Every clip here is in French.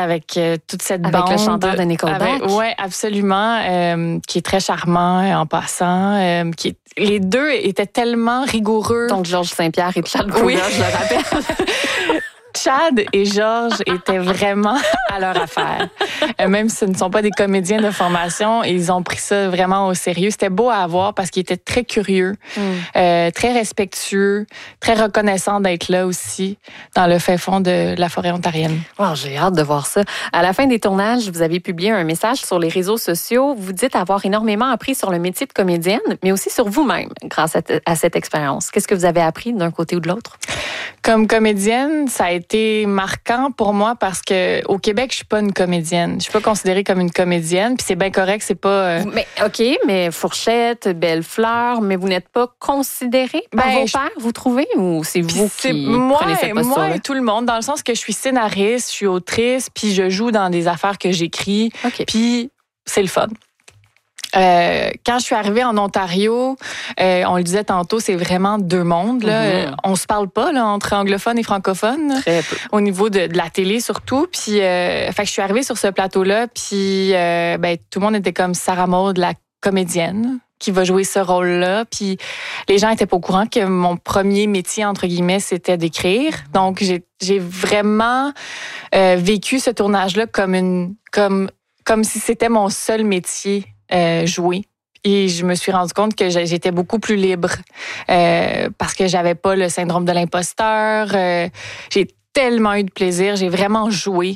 avec toute cette bande. Avec le chanteur de Nickelback. Oui, absolument. Qui est très charmant en passant. Les deux étaient tellement rigoureux. Donc, Georges Saint-Pierre et Chad Kroeger, je le rappelle. Chad et Georges étaient vraiment à leur affaire. Même si ce ne sont pas des comédiens de formation, ils ont pris ça vraiment au sérieux. C'était beau à voir parce qu'ils étaient très curieux, très respectueux, très reconnaissants d'être là aussi, dans le fin fond de la forêt ontarienne. Wow, j'ai hâte de voir ça. À la fin des tournages, vous avez publié un message sur les réseaux sociaux. Vous dites avoir énormément appris sur le métier de comédienne, mais aussi sur vous-même grâce à cette expérience. Qu'est-ce que vous avez appris d'un côté ou de l'autre? Comme comédienne, ça a été marquant pour moi parce que au Québec, je suis pas une comédienne. Je suis pas considérée comme une comédienne, puis c'est bien correct, c'est pas. Mais OK, mais Fourchette, Belle Fleur, mais vous n'êtes pas considérée par vos pairs, vous trouvez, ou c'est vous qui prenez cette posture-là? Moi et tout le monde, dans le sens que je suis scénariste, je suis autrice, puis je joue dans des affaires que j'écris, puis c'est le fun. Quand je suis arrivée en Ontario, on le disait tantôt, c'est vraiment deux mondes. Là. On se parle pas là, entre anglophones et francophones. Très peu. Au niveau de la télé surtout. Puis, fait que je suis arrivée sur ce plateau-là, puis tout le monde était comme Sarah Maud, la comédienne qui va jouer ce rôle-là. Puis les gens étaient pas au courant que mon premier métier, entre guillemets, c'était d'écrire. Donc, j'ai vraiment vécu ce tournage-là comme si c'était mon seul métier. Jouer. Et je me suis rendu compte que j'étais beaucoup plus libre parce que j'avais pas le syndrome de l'imposteur. J'ai tellement eu de plaisir. J'ai vraiment joué.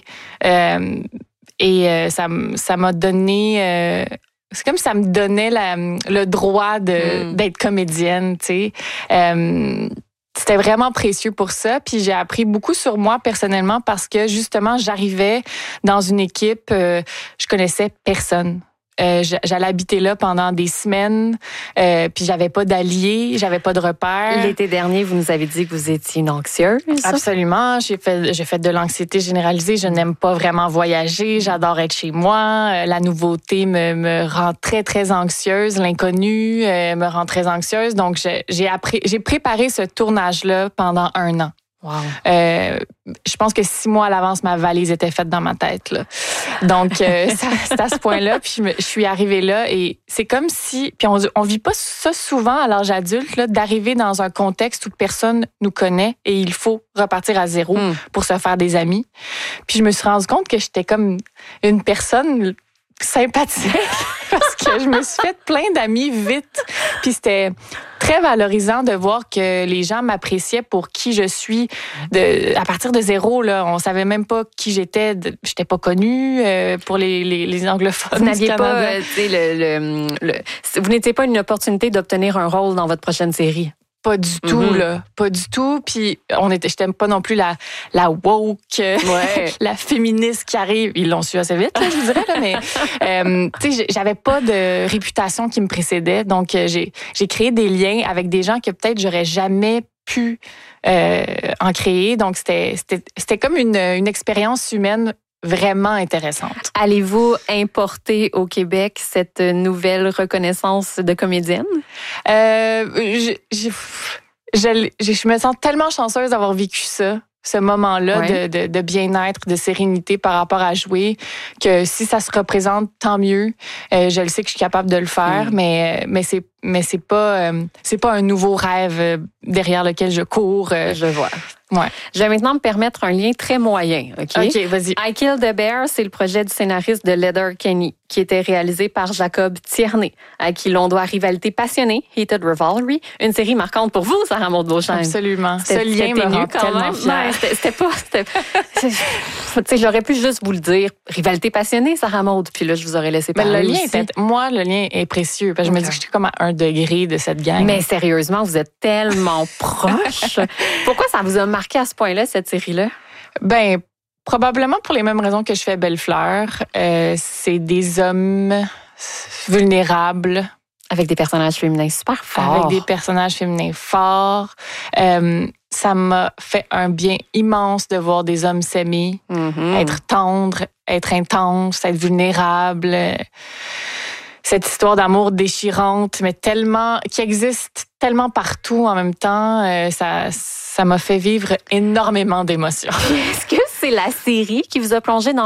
Et ça m'a donné... c'est comme si ça me donnait le droit d'être comédienne, tu sais. C'était vraiment précieux pour ça. Puis j'ai appris beaucoup sur moi personnellement parce que justement, j'arrivais dans une équipe, je connaissais personne. J'allais habiter là pendant des semaines, puis j'avais pas d'alliés, j'avais pas de repères. L'été dernier, vous nous avez dit que vous étiez une anxieuse. Absolument. J'ai fait de l'anxiété généralisée. Je n'aime pas vraiment voyager. J'adore être chez moi. La nouveauté me rend très, très anxieuse. L'inconnu me rend très anxieuse. Donc, j'ai préparé ce tournage-là pendant 1 an. Wow. Je pense que 6 mois à l'avance, ma valise était faite dans ma tête. Là. Donc, c'est à ce point-là. Puis je suis arrivée là et c'est comme si... Puis on vit pas ça souvent à l'âge adulte, là, d'arriver dans un contexte où personne nous connaît et il faut repartir à zéro pour se faire des amis. Puis je me suis rendu compte que j'étais comme une personne sympathique parce que je me suis fait plein d'amis vite. Puis c'était très valorisant de voir que les gens m'appréciaient pour qui je suis à partir de zéro. Là, on savait même pas qui j'étais. J'étais pas connue pour les anglophones. Vous n'aviez pas, vous n'étiez pas une opportunité d'obtenir un rôle dans votre prochaine série. Pas du tout, là. Pas du tout. Puis, j'étais pas non plus la woke, la féministe qui arrive. Ils l'ont su assez vite, là, je vous dirais, là, mais, tu sais, j'avais pas de réputation qui me précédait. Donc, j'ai créé des liens avec des gens que peut-être j'aurais jamais pu en créer. Donc, c'était comme une expérience humaine vraiment intéressante. Allez-vous importer au Québec cette nouvelle reconnaissance de comédienne? Je me sens tellement chanceuse d'avoir vécu ça, ce moment-là de bien-être, de sérénité par rapport à jouer, que si ça se représente, tant mieux. Je le sais que je suis capable de le faire, mais c'est pas un nouveau rêve derrière lequel je cours. Je vois. Ouais. Je vais maintenant me permettre un lien très moyen. OK, vas-y. I Killed a Bear, c'est le projet du scénariste de Letterkenny, qui était réalisé par Jacob Tierney, à qui l'on doit Rivalité passionnée, Heated Rivalry, une série marquante pour vous, Sarah Maud Beauchamp. Absolument. Ce lien me rend tellement fière. Tu sais, j'aurais pu juste vous le dire, Rivalité passionnée, Sarah Maud, puis là, je vous aurais laissé parler. Le lien est précieux, parce que je me dis que je suis comme à 1 degré de cette gang. Mais sérieusement, vous êtes tellement proches. Pourquoi ça vous a marqué à ce point-là, cette série-là? Ben, probablement pour les mêmes raisons que je fais Belle Fleur. C'est des hommes vulnérables. Avec des personnages féminins super forts. Avec des personnages féminins forts. Ça m'a fait un bien immense de voir des hommes s'aimer, être tendres, être intenses, être vulnérables. Cette histoire d'amour déchirante, mais qui existe tellement partout en même temps, ça m'a fait vivre énormément d'émotions. Est-ce que c'est la série qui vous a plongé dans